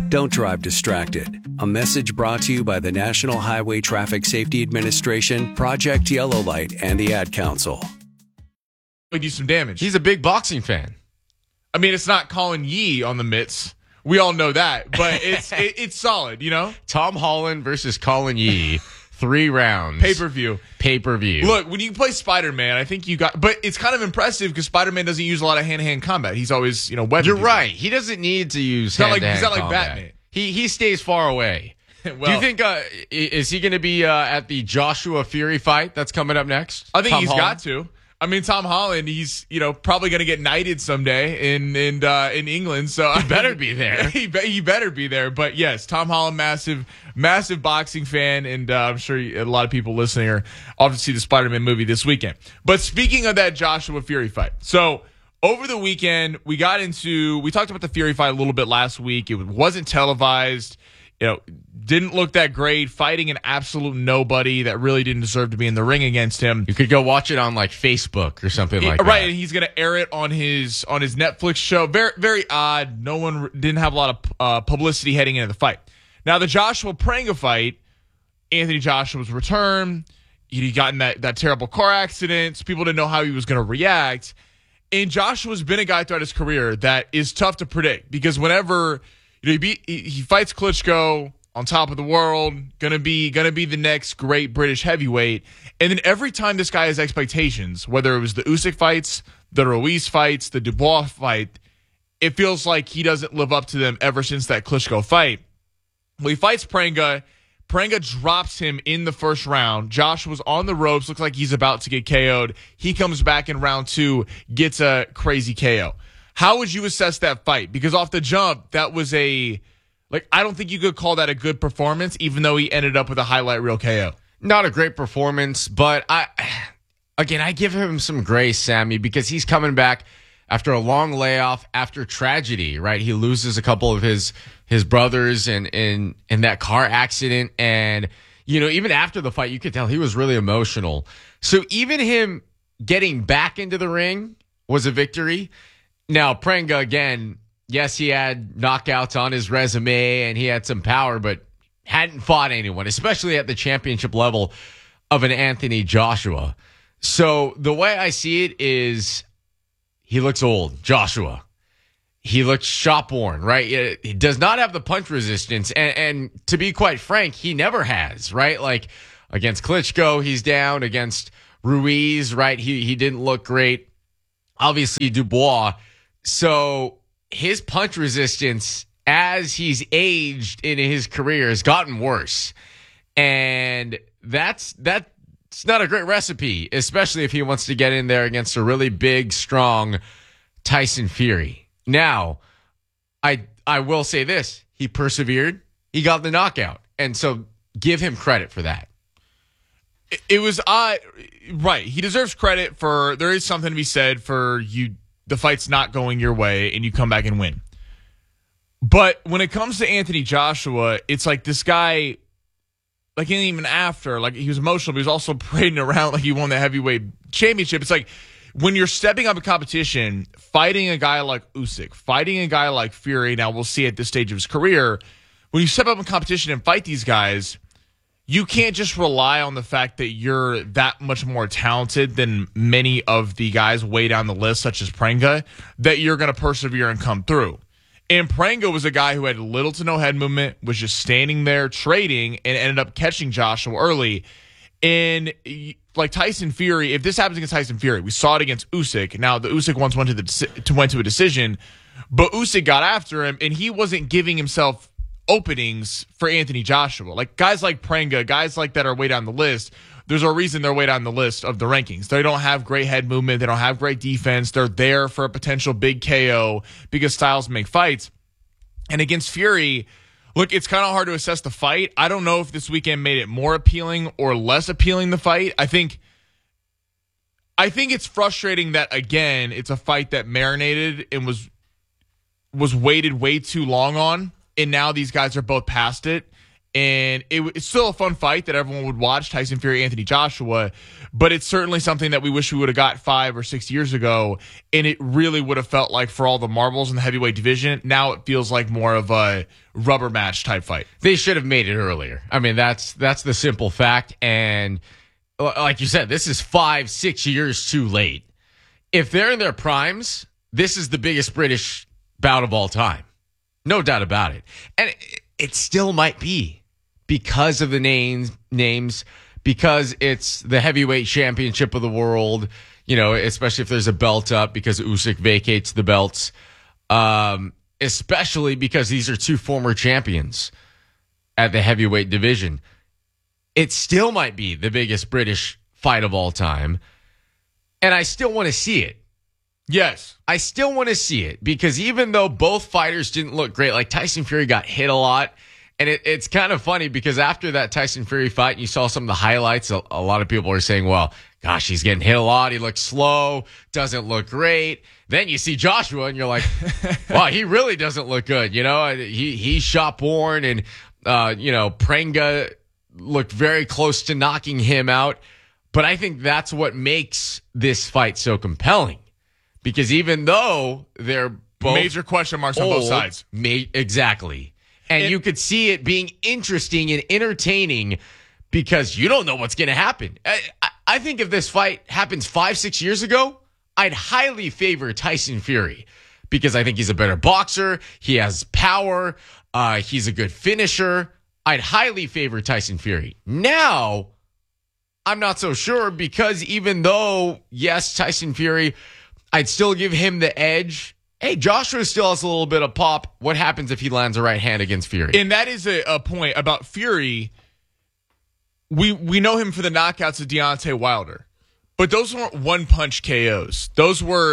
Don't drive distracted. A message brought to you by the National Highway Traffic Safety Administration, Project Yellow Light, and the Ad Council. Do some damage. He's a big boxing fan. I mean, it's not Colin Yee on the mitts. We all know that, but it's solid, you know? Tom Holland versus Colin Yee, 3 rounds. Pay-per-view. Look, when you play Spider-Man, I think you got, but it's kind of impressive because Spider-Man doesn't use a lot of hand-to-hand combat. He's always, weapon. You're right. He doesn't need to use hand-to-hand He's not like combat. Batman. He stays far away. Well, do you think, is he going to be at the Joshua Fury fight that's coming up next? I think he's got to. I mean, Tom Holland, he's probably going to get knighted someday in England. So he better be there. He better be there. But yes, Tom Holland, massive boxing fan, and I'm sure a lot of people listening are obviously the Spider-Man movie this weekend. But speaking of that Joshua Fury fight, so over the weekend we talked about the Fury fight a little bit last week. It wasn't televised. Didn't look that great, fighting an absolute nobody that really didn't deserve to be in the ring against him. You could go watch it on like Facebook or something like that. Right, and he's going to air it on his Netflix show. Very, very odd. No one didn't have a lot of publicity heading into the fight. Now, the Joshua Pranga fight, Anthony Joshua's return, he got in that terrible car accident. So people didn't know how he was going to react. And Joshua's been a guy throughout his career that is tough to predict because whenever he fights Klitschko on top of the world, gonna be the next great British heavyweight, and then every time this guy has expectations, whether it was the Usyk fights, the Ruiz fights, the Dubois fight, it feels like he doesn't live up to them ever since that Klitschko fight. Well, he fights Pranga. Pranga drops him in the first round. Joshua's on the ropes, looks like he's about to get KO'd. He comes back in round 2, gets a crazy KO. How would you assess that fight? Because off the jump, that was I don't think you could call that a good performance, even though he ended up with a highlight reel KO. Not a great performance, but I give him some grace, Sammy, because he's coming back after a long layoff, after tragedy, right? He loses a couple of his brothers in that car accident. And, even after the fight, you could tell he was really emotional. So even him getting back into the ring was a victory. Now, Pranga, again, yes, he had knockouts on his resume and he had some power, but hadn't fought anyone, especially at the championship level of an Anthony Joshua. So the way I see it is he looks old, Joshua. He looks shop-worn, right? He does not have the punch resistance. And to be quite frank, he never has, right? Like against Klitschko, he's down. Against Ruiz, right? He didn't look great. Obviously, Dubois. So his punch resistance, as he's aged in his career, has gotten worse. And that's not a great recipe, especially if he wants to get in there against a really big, strong Tyson Fury. Now, I will say this. He persevered. He got the knockout. And so give him credit for that. It was right. He deserves credit for, there is something to be said for the fight's not going your way and you come back and win. But when it comes to Anthony Joshua, it's like this guy, like even after, like he was emotional, but he was also parading around like he won the heavyweight championship. It's like when you're stepping up a competition, fighting a guy like Usyk, fighting a guy like Fury, now we'll see at this stage of his career, when you step up in competition and fight these guys, you can't just rely on the fact that you're that much more talented than many of the guys way down the list, such as Pranga, that you're going to persevere and come through. And Pranga was a guy who had little to no head movement, was just standing there trading, and ended up catching Joshua early. And like Tyson Fury, if this happens against Tyson Fury, we saw it against Usyk. Now, the Usyk once went to a decision, but Usyk got after him, and he wasn't giving himself openings for Anthony Joshua. Like guys like Pranga, guys like that are way down the list, there's a reason they're way down the list of the rankings. They don't have great head movement. They don't have great defense. They're there for a potential big KO because styles make fights. And against Fury, look, it's kind of hard to assess the fight. I don't know if this weekend made it more appealing or less appealing, the fight. I think it's frustrating that, again, it's a fight that marinated and was waited way too long on. And now these guys are both past it. And it's still a fun fight that everyone would watch, Tyson Fury, Anthony Joshua, but it's certainly something that we wish we would have got 5 or 6 years ago, and it really would have felt like for all the marbles in the heavyweight division, now it feels like more of a rubber match type fight. They should have made it earlier. I mean, that's the simple fact, and like you said, this is 5-6 years too late. If they're in their primes, this is the biggest British bout of all time. No doubt about it. And it still might be. Because of the names, because it's the heavyweight championship of the world, especially if there's a belt up, because Usyk vacates the belts, especially because these are two former champions at the heavyweight division. It still might be the biggest British fight of all time, and I still want to see it. Yes. I still want to see it, because even though both fighters didn't look great, like Tyson Fury got hit a lot. And it's kind of funny because after that Tyson Fury fight, you saw some of the highlights. A lot of people are saying, well, gosh, he's getting hit a lot. He looks slow, doesn't look great. Then you see Joshua and you're like, wow, he really doesn't look good. He's shot born, and, Prenga looked very close to knocking him out. But I think that's what makes this fight so compelling, because even though they're both major question marks on both sides. Exactly. And you could see it being interesting and entertaining because you don't know what's going to happen. I think if this fight happens 5-6 years ago, I'd highly favor Tyson Fury because I think he's a better boxer. He has power. He's a good finisher. I'd highly favor Tyson Fury. Now, I'm not so sure because even though, yes, Tyson Fury, I'd still give him the edge. Hey, Joshua still has a little bit of pop. What happens if he lands a right hand against Fury? And that is a point about Fury. We know him for the knockouts of Deontay Wilder, but those weren't one-punch KOs. Those were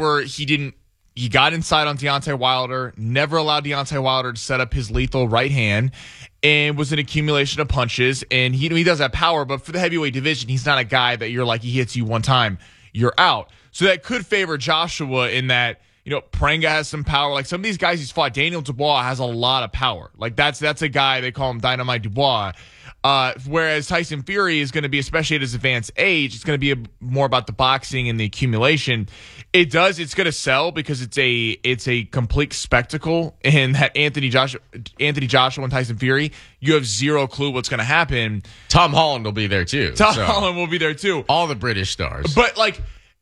he got inside on Deontay Wilder, never allowed Deontay Wilder to set up his lethal right hand, and was an accumulation of punches. And he does have power, but for the heavyweight division, he's not a guy that you're like, he hits you one time, you're out. So that could favor Joshua in that. Prenga has some power. Like some of these guys he's fought, Daniel Dubois has a lot of power. Like that's a guy, they call him Dynamite Dubois. Whereas Tyson Fury is going to be, especially at his advanced age, it's going to be more about the boxing and the accumulation. It's going to sell because it's a complete spectacle. And that Anthony Joshua and Tyson Fury, you have zero clue what's going to happen. Tom Holland will be there too. Holland will be there too. All the British stars. But like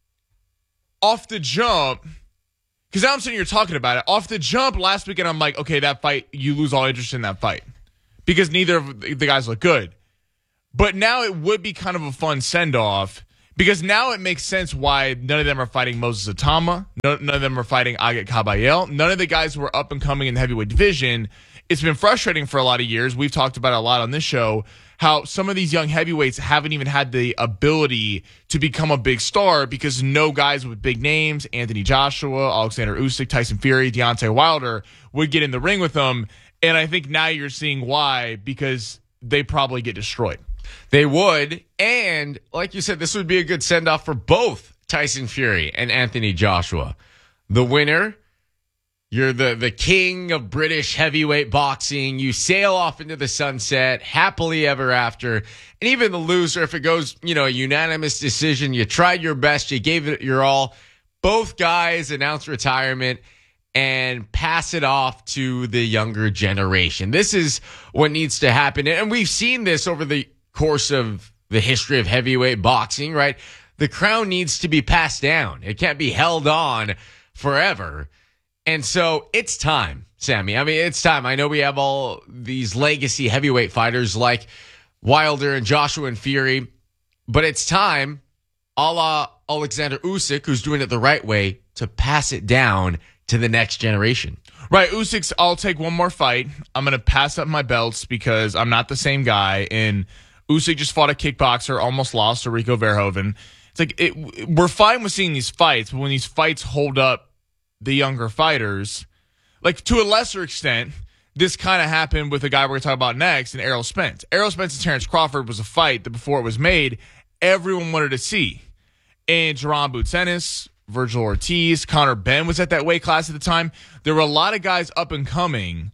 off the jump. Because now I'm sitting here talking about it. Off the jump last weekend, I'm like, okay, that fight, you lose all interest in that fight. Because neither of the guys look good. But now it would be kind of a fun send-off. Because now it makes sense why none of them are fighting Moses Atama. None of them are fighting Agat Kabayel. None of the guys who are up and coming in the heavyweight division. It's been frustrating for a lot of years. We've talked about it a lot on this show. How some of these young heavyweights haven't even had the ability to become a big star because no guys with big names, Anthony Joshua, Alexander Usyk, Tyson Fury, Deontay Wilder, would get in the ring with them. And I think now you're seeing why, because they probably get destroyed. They would. And like you said, this would be a good send-off for both Tyson Fury and Anthony Joshua. The winner, you're the king of British heavyweight boxing. You sail off into the sunset, happily ever after. And even the loser, if it goes, a unanimous decision, you tried your best, you gave it your all. Both guys announce retirement and pass it off to the younger generation. This is what needs to happen. And we've seen this over the course of the history of heavyweight boxing, right? The crown needs to be passed down. It can't be held on forever. And so it's time, Sammy. I mean, it's time. I know we have all these legacy heavyweight fighters like Wilder and Joshua and Fury, but it's time, a la Alexander Usyk, who's doing it the right way, to pass it down to the next generation. Right. Usyk's, I'll take one more fight. I'm going to pass up my belts because I'm not the same guy. And Usyk just fought a kickboxer, almost lost to Rico Verhoeven. It's like we're fine with seeing these fights, but when these fights hold up the younger fighters, like to a lesser extent, this kind of happened with the guy we're going to talk about next, and Errol Spence. Errol Spence and Terrence Crawford was a fight that before it was made, everyone wanted to see. And Jaron Boots Ennis, Virgil Ortiz, Conor Benn was at that weight class at the time. There were a lot of guys up and coming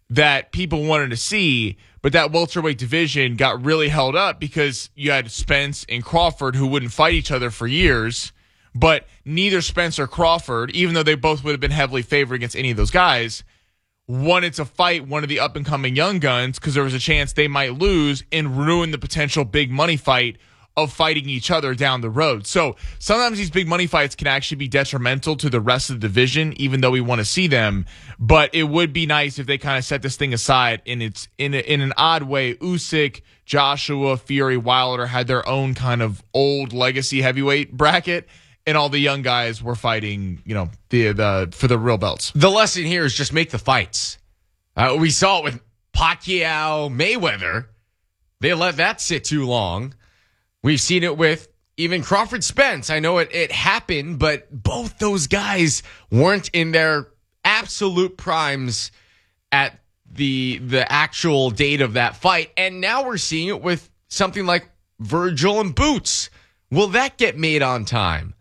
that people wanted to see, but that welterweight division got really held up because you had Spence and Crawford who wouldn't fight each other for years, but neither Spence or Crawford, even though they both would have been heavily favored against any of those guys, wanted to fight one of the up-and-coming young guns because there was a chance they might lose and ruin the potential big money fight of fighting each other down the road. So sometimes these big money fights can actually be detrimental to the rest of the division, even though we want to see them. But it would be nice if they kind of set this thing aside. And it's in an odd way. Usyk, Joshua, Fury, Wilder had their own kind of old legacy heavyweight bracket, and all the young guys were fighting, the for the real belts. The lesson here is just make the fights. We saw it with Pacquiao, Mayweather. They let that sit too long. We've seen it with even Crawford Spence. I know it happened, but both those guys weren't in their absolute primes at the actual date of that fight. And now we're seeing it with something like Virgil and Boots. Will that get made on time?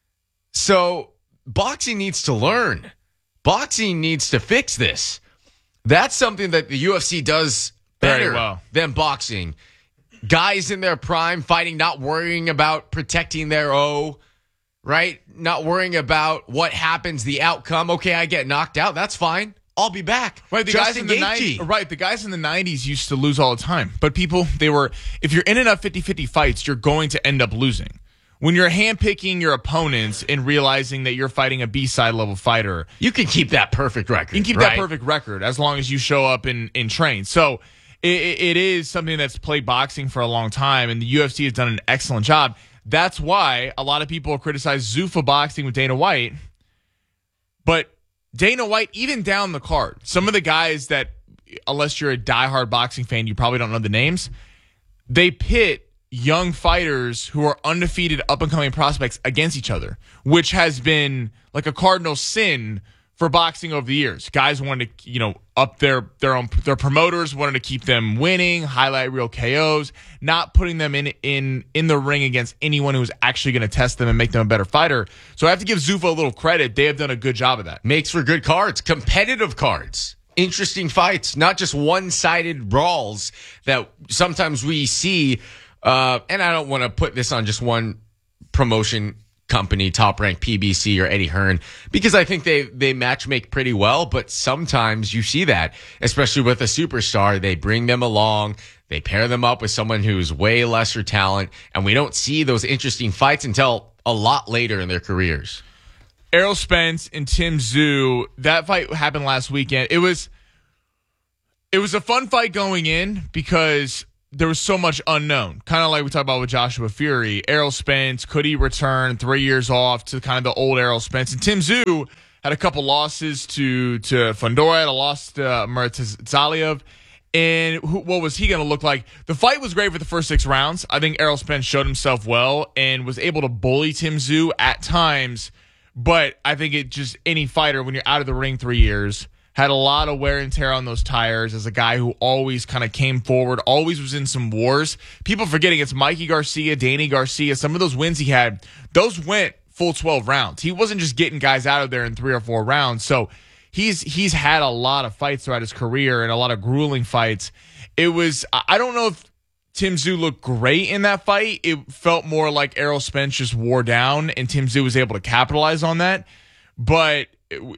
So boxing needs to learn. Boxing needs to fix this. That's something that the UFC does better than boxing. Guys in their prime fighting, not worrying about protecting their O, right? Not worrying about what happens, the outcome. Okay, I get knocked out. That's fine. I'll be back. Right, the guys in the 90s used to lose all the time. But if you're in enough 50-50 fights, you're going to end up losing. When you're handpicking your opponents and realizing that you're fighting a B-side level fighter, you can keep that perfect record. You can keep that perfect record as long as you show up and train. So it is something that's played boxing for a long time, and the UFC has done an excellent job. That's why a lot of people criticize Zuffa boxing with Dana White. But Dana White, even down the card, some of the guys that, unless you're a diehard boxing fan, you probably don't know the names, they pit young fighters who are undefeated up-and-coming prospects against each other, which has been like a cardinal sin for boxing over the years. Guys wanted to, up their promoters wanted to keep them winning, highlight real KOs, not putting them in the ring against anyone who was actually going to test them and make them a better fighter. So I have to give Zuffa a little credit. They have done a good job of that. Makes for good cards, competitive cards, interesting fights, not just one-sided brawls that sometimes we see. And I don't want to put this on just one promotion company, Top Rank, PBC, or Eddie Hearn, because I think they match make pretty well. But sometimes you see that, especially with a superstar, they bring them along, they pair them up with someone who's way lesser talent, and we don't see those interesting fights until a lot later in their careers. Errol Spence and Tim Tszyu, that fight happened last weekend. It was a fun fight going in because there was so much unknown, kind of like we talked about with Joshua Fury. Errol Spence, could he return 3 years off to kind of the old Errol Spence? And Tim Tszyu had a couple losses to Fundora, had a loss to Muratsalia. And what was he going to look like? The fight was great for the first 6 rounds. I think Errol Spence showed himself well and was able to bully Tim Tszyu at times. But I think any fighter, when you're out of the ring 3 years, had a lot of wear and tear on those tires as a guy who always kind of came forward, always was in some wars. People forgetting it's Mikey Garcia, Danny Garcia, some of those wins he had, those went full 12 rounds. He wasn't just getting guys out of there in 3 or 4 rounds. So he's had a lot of fights throughout his career and a lot of grueling fights. I don't know if Tim Tszyu looked great in that fight. It felt more like Errol Spence just wore down and Tim Tszyu was able to capitalize on that. But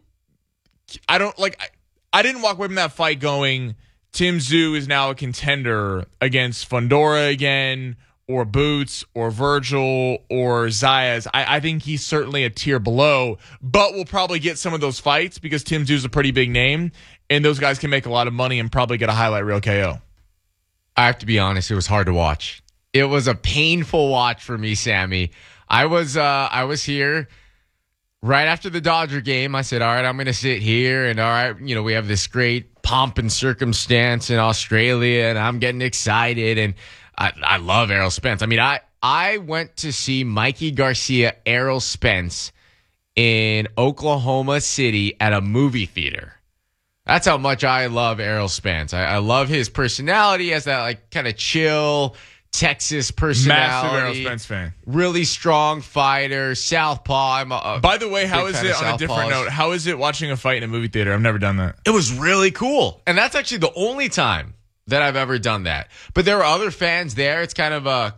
I didn't walk away from that fight going, Tim Tszyu is now a contender against Fundora again, or Boots, or Virgil, or Zayas. I think he's certainly a tier below, but we'll probably get some of those fights because Tim Tszyu is a pretty big name, and those guys can make a lot of money and probably get a highlight reel KO. I have to be honest, it was hard to watch. It was a painful watch for me, Sammy. I was here right after the Dodger game. I said, all right, I'm going to sit here, and all right, we have this great pomp and circumstance in Australia, and I'm getting excited, and I love Errol Spence. I mean, I went to see Mikey Garcia, Errol Spence in Oklahoma City at a movie theater. That's how much I love Errol Spence. I love his personality as that kind of chill, Texas Massive personality. Errol Spence fan. Really strong fighter, southpaw. By the way, how big is fan it, of on a different southpaws. note, how is it watching a fight in a movie theater? I've never done that. It was really cool. And that's actually the only time that I've ever done that. But there were other fans there. It's kind of a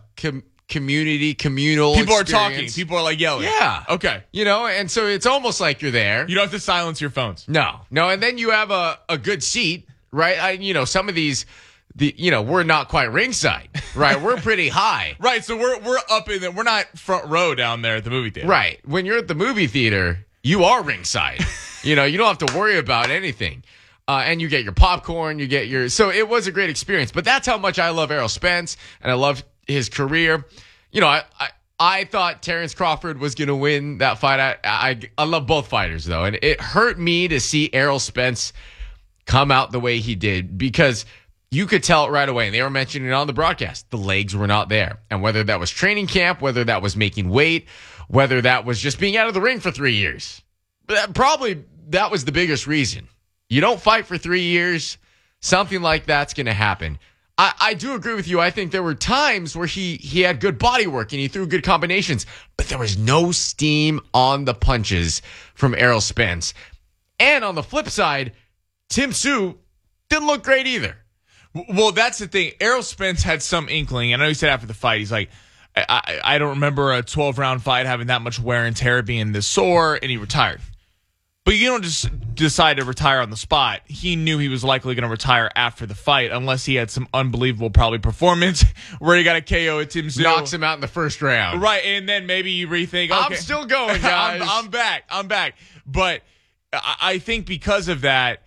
communal People are experience. talking. People are like yelling. Yeah. Okay. You know, and so it's almost like you're there. You don't have to silence your phones. No. And then you have a good seat, right? Some of these, we're not quite ringside, right? We're pretty high. Right. So we're up in there. We're not front row down there at the movie theater. Right. When you're at the movie theater, you are ringside. You don't have to worry about anything. And you get your popcorn, so it was a great experience. But that's how much I love Errol Spence, and I love his career. I thought Terrence Crawford was going to win that fight. I love both fighters, though. And it hurt me to see Errol Spence come out the way he did, because you could tell it right away. And they were mentioning it on the broadcast. The legs were not there. And whether that was training camp, whether that was making weight, whether that was just being out of the ring for 3 years, probably that was the biggest reason. You don't fight for 3 years, something like that's going to happen. I do agree with you. I think there were times where he had good body work and he threw good combinations, but there was no steam on the punches from Errol Spence. And on the flip side, Tim Tszyu didn't look great either. Well, that's the thing. Errol Spence had some inkling. I know he said after the fight, he's like, I don't remember a 12-round fight having that much wear and tear, being this sore, and he retired. But you don't just decide to retire on the spot. He knew he was likely going to retire after the fight, unless he had some unbelievable probably performance where he got a KO at Tim Tszyu. Knocks him out in the first round. Right, and then maybe you rethink, okay, I'm still going, guys. I'm back. But I think because of that,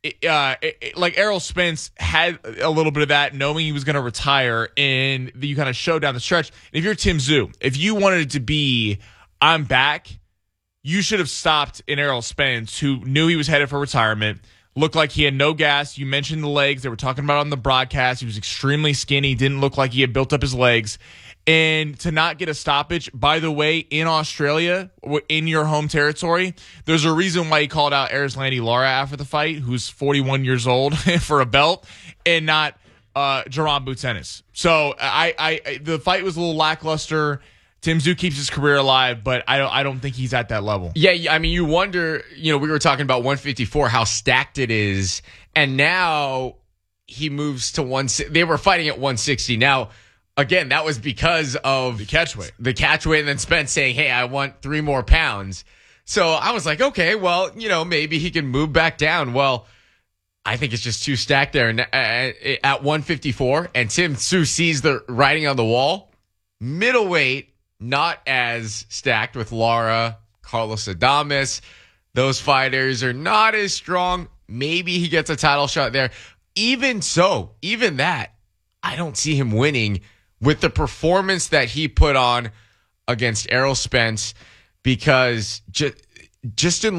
like Errol Spence had a little bit of that, knowing he was going to retire, and you kind of showed down the stretch. If you're Tim Tszyu, if you wanted it to be, I'm back, you should have stopped in Errol Spence, who knew he was headed for retirement, looked like he had no gas. You mentioned the legs. They were talking about it on the broadcast. He was extremely skinny, didn't look like he had built up his legs. And to not get a stoppage, by the way, in Australia, in your home territory, there's a reason why he called out Erislandy Lara after the fight, who's 41 years old, for a belt, and not Jaron Boots-Ennis. So the fight was a little lackluster. Tim Tszyu keeps his career alive, but I don't think he's at that level. Yeah, I mean, you wonder, we were talking about 154, how stacked it is, and now he moves to they were fighting at 160. Now, again, that was because of the catchweight. And then Spence saying, hey, I want 3 more pounds. So I was like, okay, well, maybe he can move back down. Well, I think it's just too stacked there. And at 154, and Tim Tszyu sees the writing on the wall, middleweight, not as stacked with Lara, Carlos Adames. Those fighters are not as strong. Maybe he gets a title shot there. Even that, I don't see him winning with the performance that he put on against Errol Spence, because just in